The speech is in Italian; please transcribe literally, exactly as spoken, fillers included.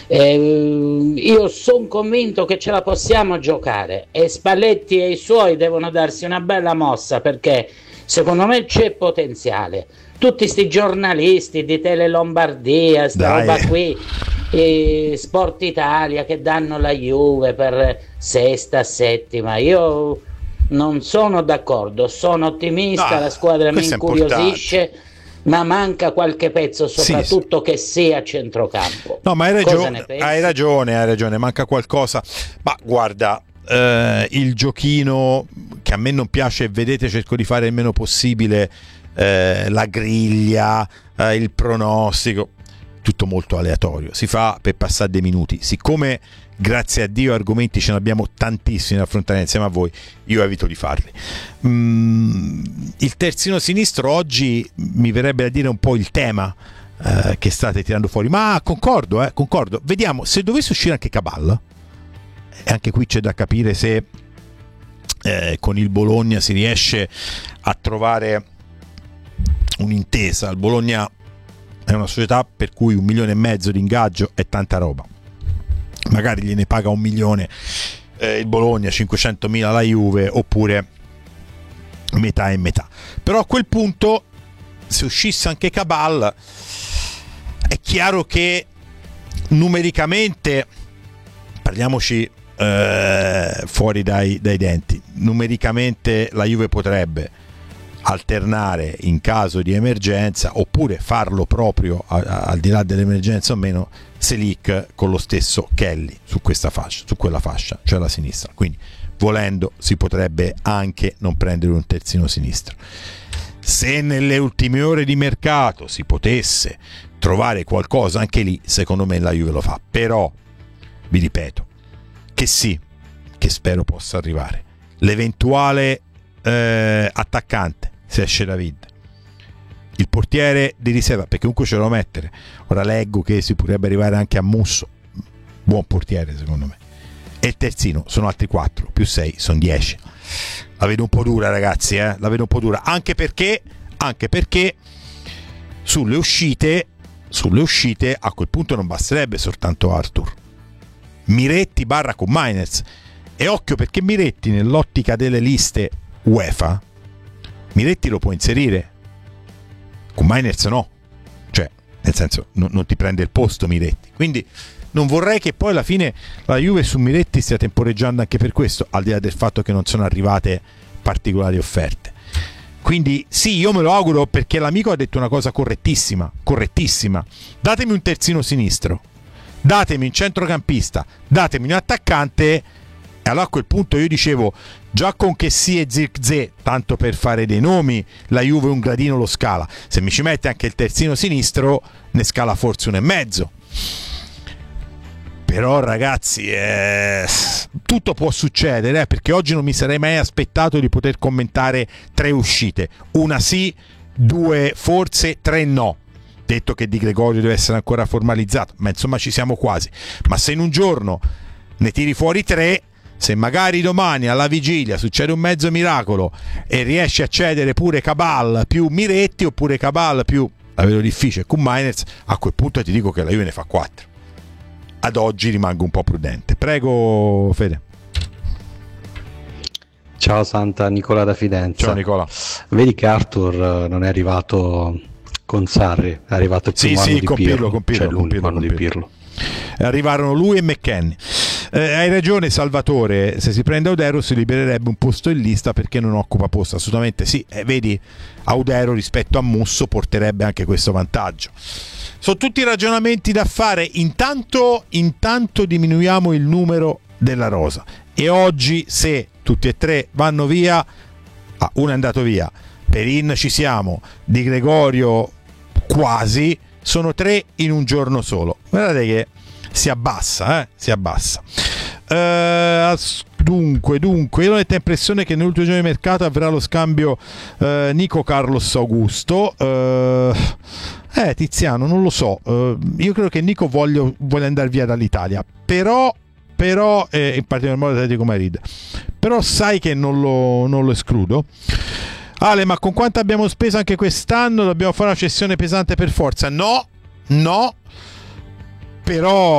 Eh, io sono convinto che ce la possiamo giocare e Spalletti e i suoi devono darsi una bella mossa, perché secondo me c'è potenziale. Tutti sti giornalisti di Tele Lombardia, sta Dai. roba qui, e Sport Italia, che danno la Juve per sesta, settima, io non sono d'accordo, sono ottimista, No, la squadra mi questo è incuriosisce, ma manca qualche pezzo, Sì, soprattutto che sia a centrocampo. No, ma hai Cosa ragione, ne pensi? hai ragione, hai ragione, manca qualcosa. Ma guarda, eh, il giochino che a me non piace, vedete, cerco di fare il meno possibile, eh, la griglia, eh, il pronostico, tutto molto aleatorio, si fa per passare dei minuti. Siccome grazie a Dio argomenti ce ne abbiamo tantissimi da affrontare insieme a voi, io evito di farli. Mm, il terzino sinistro oggi mi verrebbe da dire un po' il tema eh, che state tirando fuori, ma concordo, eh, concordo. Vediamo se dovesse uscire anche Cabal, e anche qui c'è da capire se eh, con il Bologna si riesce a trovare un'intesa. Il Bologna è una società per cui un milione e mezzo di ingaggio è tanta roba, magari gliene paga un milione eh, il Bologna, cinquecentomila la Juve, oppure metà e metà. Però a quel punto, se uscisse anche Cabal, è chiaro che numericamente, parliamoci eh, fuori dai, dai denti, numericamente la Juve potrebbe alternare in caso di emergenza, oppure farlo proprio a, a, al di là dell'emergenza o meno, Selic con lo stesso Kelly su questa fascia, su quella fascia, cioè la sinistra. Quindi volendo si potrebbe anche non prendere un terzino sinistro. Se nelle ultime ore di mercato si potesse trovare qualcosa, anche lì secondo me la Juve lo fa. Però vi ripeto che sì, che spero possa arrivare l'eventuale eh, attaccante, se esce David, il portiere di riserva, perché comunque ce lo mettere. Ora leggo che si potrebbe arrivare anche a Musso, buon portiere secondo me, e il terzino sono altri quattro, più sei sono dieci. La vedo un po' dura, ragazzi, eh? La vedo un po' dura, anche perché anche perché sulle uscite sulle uscite a quel punto non basterebbe soltanto Arthur, Miretti barra con Miners. E occhio, perché Miretti nell'ottica delle liste UEFA, Miretti lo può inserire, con Miners no, cioè nel senso non, non ti prende il posto Miretti. Quindi non vorrei che poi alla fine la Juve su Miretti stia temporeggiando anche per questo, al di là del fatto che non sono arrivate particolari offerte. Quindi sì, io me lo auguro, perché l'amico ha detto una cosa correttissima, correttissima. Datemi un terzino sinistro, datemi un centrocampista, datemi un attaccante, e allora a quel punto io dicevo, già con Chessy e Zirkzee, tanto per fare dei nomi, la Juve un gradino lo scala. Se mi ci mette anche il terzino sinistro, ne scala forse uno e mezzo. Però ragazzi, eh, tutto può succedere, eh, perché oggi non mi sarei mai aspettato di poter commentare tre uscite, una sì, due forse, tre no. Detto che Di Gregorio deve essere ancora formalizzato, ma insomma ci siamo quasi. Ma se in un giorno ne tiri fuori tre, se magari domani alla vigilia succede un mezzo miracolo e riesci a cedere pure Cabal più Miretti, oppure Cabal più, la vedo difficile, con Miners, a quel punto ti dico che la Juve ne fa quattro. Ad oggi rimango un po' prudente. Prego Fede. Ciao Santa, Nicola da Fidenza. Ciao Nicola. Vedi che Arthur non è arrivato con Sarri, è arrivato il primo sì, anno sì, di con Pirlo, Pirlo, con Pirlo, cioè con l'unico Pirlo, anno con di Pirlo. Pirlo. Arrivarono lui e McKennie. Eh, hai ragione Salvatore, se si prende Audero si libererebbe un posto in lista, perché non occupa posto, assolutamente sì. Eh, vedi, Audero rispetto a Musso porterebbe anche questo vantaggio. Sono tutti ragionamenti da fare. Intanto, intanto diminuiamo il numero della rosa, e oggi se tutti e tre vanno via, ah, uno è andato via, Perin ci siamo, Di Gregorio quasi, sono tre in un giorno solo. Guardate che si abbassa, eh? si abbassa. Uh, dunque, dunque, io ho l'impressione impressione che nell'ultimo giorno di mercato avverrà lo scambio uh, Nico Carlos Augusto. Uh, eh, Tiziano, non lo so. Uh, io credo che Nico voglia, voglia andare via dall'Italia, però, però eh, in particolar modo Atletico Madrid. Però sai che non lo, non lo escludo. Ale, ma con quanto abbiamo speso anche quest'anno dobbiamo fare una cessione pesante per forza? No, no. Però